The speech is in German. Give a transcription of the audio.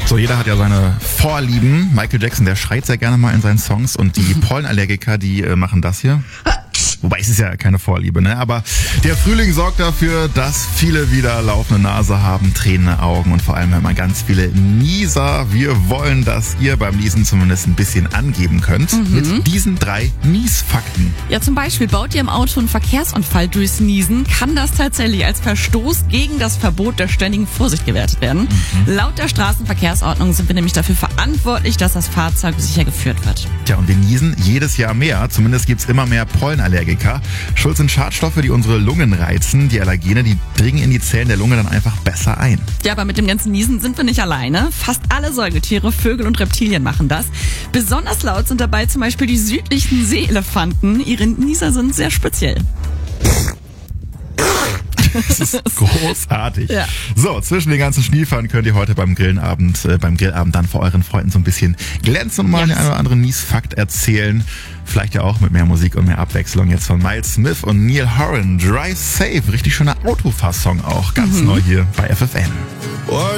So, jeder hat ja seine Vorlieben. Michael Jackson, der schreit sehr gerne mal in seinen Songs und die Pollenallergiker, die machen das hier. Wobei es ist ja keine Vorliebe, ne? Aber der Frühling sorgt dafür, dass viele wieder laufende Nase haben, tränende Augen und vor allem hört man ganz viele Nieser. Wir wollen, dass ihr beim Niesen zumindest ein bisschen angeben könnt mit diesen 3 Niesfakten. Ja, zum Beispiel baut ihr im Auto einen Verkehrsunfall durchs Niesen, kann das tatsächlich als Verstoß gegen das Verbot der ständigen Vorsicht gewertet werden. Laut der Straßenverkehrsordnung sind wir nämlich dafür verantwortlich, dass das Fahrzeug sicher geführt wird. Tja, und wir niesen jedes Jahr mehr. Zumindest gibt's immer mehr Pollenallergiker. Schuld sind Schadstoffe, die unsere Lungen reizen. Die Allergene, die dringen in die Zellen der Lunge dann einfach besser ein. Ja, aber mit dem ganzen Niesen sind wir nicht alleine. Fast alle Säugetiere, Vögel und Reptilien machen das. Besonders laut sind dabei zum Beispiel die südlichen Seeelefanten. Ihre Nieser sind sehr speziell. Das ist großartig. Ja. So, zwischen den ganzen Schniefern könnt ihr heute beim Grillabend dann vor euren Freunden so ein bisschen glänzen und mal den einen oder anderen Niesfakt erzählen. Vielleicht ja auch mit mehr Musik und mehr Abwechslung. Jetzt von Miles Smith und Neil Horan. Drive Safe. Richtig schöner Autofahrsong auch. Ganz neu hier bei FFN.